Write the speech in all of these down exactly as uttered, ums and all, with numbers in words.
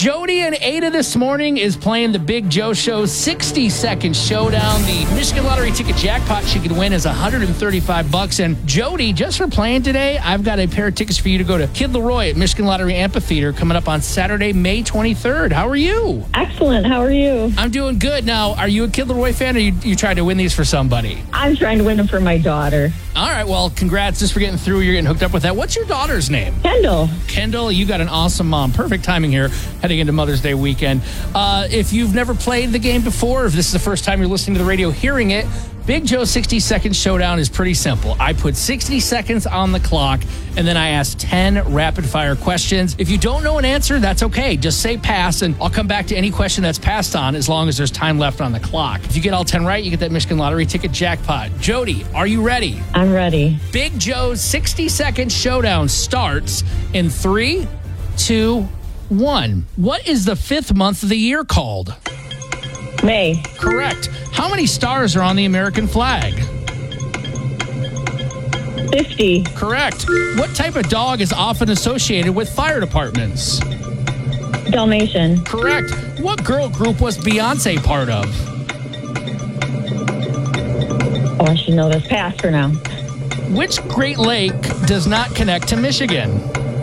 Jody and Ada this morning is playing the Big Joe Show sixty second showdown. The Michigan Lottery ticket jackpot she could win is one hundred thirty-five bucks. And Jody, just for playing today, I've got a pair of tickets for you to go to Kid Leroy at Michigan Lottery Amphitheater coming up on Saturday, May twenty-third. How are you? Excellent. How are you? I'm doing good. Now, are you a Kid Leroy fan, or you, you tried to win these for somebody? I'm trying to win them for my daughter. All right, well, congrats just for getting through. You're getting hooked up with that. What's your daughter's name? Kendall. Kendall, you got an awesome mom. Perfect timing here, heading into Mother's Day weekend. Uh, if you've never played the game before, if this is the first time you're listening to the radio hearing it, Big Joe sixty second showdown is pretty simple. I put sixty seconds on the clock, and then I ask ten rapid-fire questions. If you don't know an answer, that's okay. Just say pass, and I'll come back to any question that's passed on as long as there's time left on the clock. If you get all ten right, you get that Michigan Lottery ticket jackpot. Jody, are you ready? I'm ready. Big Joe's sixty second showdown starts in three, two, one. What is the fifth month of the year called? May. Correct. How many stars are on the American flag? fifty. Correct. What type of dog is often associated with fire departments? Dalmatian. Correct. What girl group was Beyonce part of? Oh, I should know this. Pass for now. Which Great Lake does not connect to Michigan?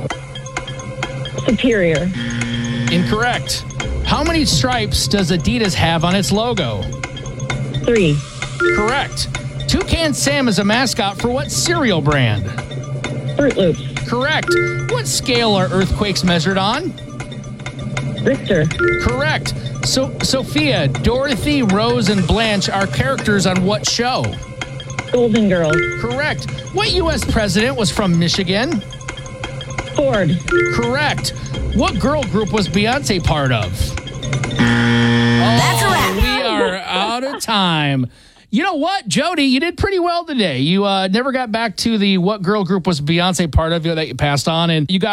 Superior. Incorrect. How many stripes does Adidas have on its logo? Three. Correct. Toucan Sam is a mascot for what cereal brand? Fruit Loops. Correct. What scale are earthquakes measured on? Richter. Correct. So, Sophia, Dorothy, Rose, and Blanche are characters on what show? Golden Girls. Correct. What U S president was from Michigan? Ford. Correct. What girl group was Beyonce part of? That's a wrap. We are out of time. You know what, Jody, you did pretty well today. You uh, never got back to the what girl group was Beyonce part of that you passed on, and you got